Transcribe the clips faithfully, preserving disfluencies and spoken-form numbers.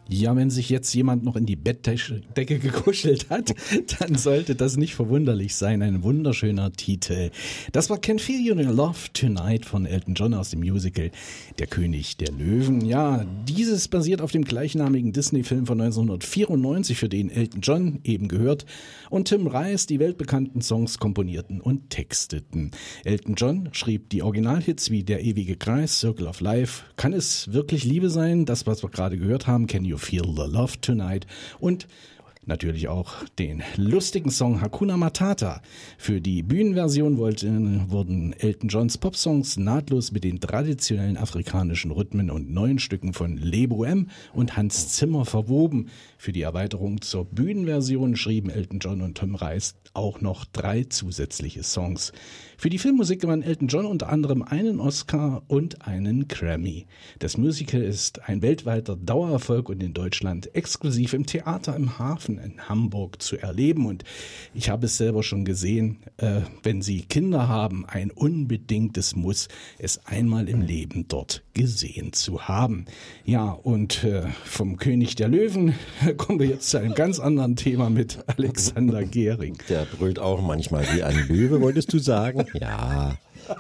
Ja, wenn sich jetzt jemand noch in die Bettdecke gekuschelt hat, dann sollte das nicht verwunderlich sein. Ein wunderschöner Titel. Das war Can Feel Your Love Tonight von Elton John aus dem Musical Der König der Löwen. Ja, dieses basiert auf dem gleichnamigen Disney-Film von neunzehnhundertvierundneunzig, für den Elton John eben gehört und Tim Rice die weltbekannten Songs komponierten und texteten. Elton John schrieb die Originalhits wie Der ewige Kreis, Circle of Life, Kann es wirklich Liebe sein? Das, was wir gerade gehört haben, Can You Feel the Love Tonight? Und natürlich auch den lustigen Song Hakuna Matata. Für die Bühnenversion wollten, wurden Elton Johns Popsongs nahtlos mit den traditionellen afrikanischen Rhythmen und neuen Stücken von Le Bohème und Hans Zimmer verwoben. Für die Erweiterung zur Bühnenversion schrieben Elton John und Tim Rice auch noch drei zusätzliche Songs. Für die Filmmusik gewann Elton John unter anderem einen Oscar und einen Grammy. Das Musical ist ein weltweiter Dauererfolg und in Deutschland exklusiv im Theater im Hafen in Hamburg zu erleben. Und ich habe es selber schon gesehen, äh, wenn Sie Kinder haben, ein unbedingtes Muss, es einmal im Leben dort gesehen zu haben. Ja, und äh, vom König der Löwen kommen wir jetzt zu einem ganz anderen Thema mit Alexander Gehring. Der brüllt auch manchmal wie ein Löwe, wolltest du sagen? Ja.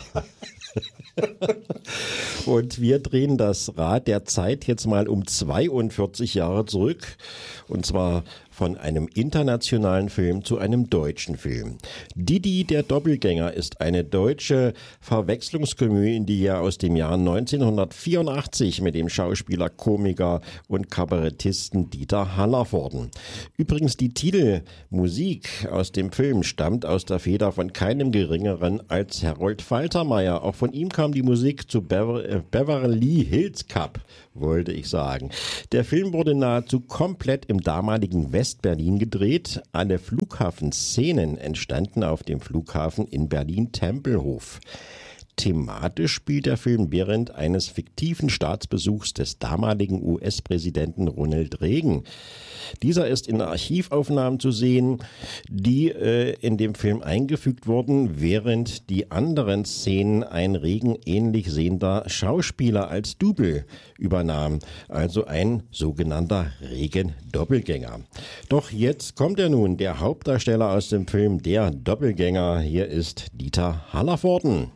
Und wir drehen das Rad der Zeit jetzt mal um zweiundvierzig Jahre zurück. Und zwar von einem internationalen Film zu einem deutschen Film. Didi, der Doppelgänger, ist eine deutsche Verwechslungskomödie aus dem Jahr neunzehnhundertvierundachtzig mit dem Schauspieler, Komiker und Kabarettisten Dieter Hallervorden. Übrigens, die Titelmusik aus dem Film stammt aus der Feder von keinem Geringeren als Herold Faltermeier. Auch von ihm kam die Musik zu Bever- Beverly Hills Cup, wollte ich sagen. Der Film wurde nahezu komplett im damaligen West-Berlin gedreht. Alle Flughafenszenen entstanden auf dem Flughafen in Berlin-Tempelhof. Thematisch spielt der Film während eines fiktiven Staatsbesuchs des damaligen U S-Präsidenten Ronald Reagan. Dieser ist in Archivaufnahmen zu sehen, die äh, in dem Film eingefügt wurden, während die anderen Szenen ein Reagan ähnlich sehender Schauspieler als Double übernahm, also ein sogenannter Reagan-Doppelgänger. Doch jetzt kommt er nun, der Hauptdarsteller aus dem Film, der Doppelgänger. Hier ist Dieter Hallervorden.